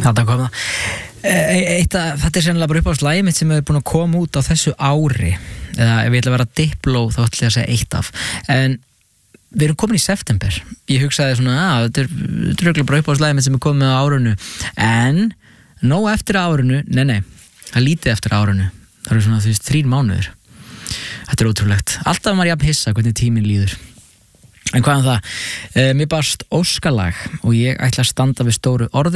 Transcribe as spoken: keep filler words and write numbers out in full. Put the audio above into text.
Þetta kom það. Eitt að, þetta er sennilega bara upp á slæði mitt sem hefur búin að koma út á þessu ári. Eða ef ég ætla að vera dipló þá ætla ég að segja eitt af. En við erum komin í september. Ég hugsaði svona, að þetta er, þetta er örugglega bara upp á slæði mitt sem er komið á árinu. En nóg eftir árinu, nei nei, það lítið eftir árinu. Það eru svona þú veist þrír mánuðir. Þetta er ótrúlegt. Alltaf maður jafn hissa hvernig tíminn líður. En hvað um það? Eh, mér barst óskalag og ég ætla að standa við stóru orði.